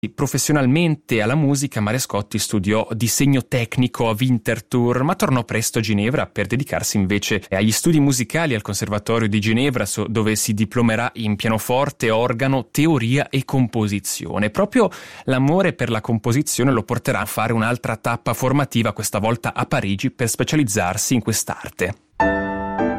Professionalmente alla musica Marescotti studiò disegno tecnico a Winterthur, ma tornò presto a Ginevra per dedicarsi invece agli studi musicali al Conservatorio di Ginevra, dove si diplomerà in pianoforte, organo, teoria e composizione. Proprio l'amore per la composizione lo porterà a fare un'altra tappa formativa, questa volta a Parigi, per specializzarsi in quest'arte.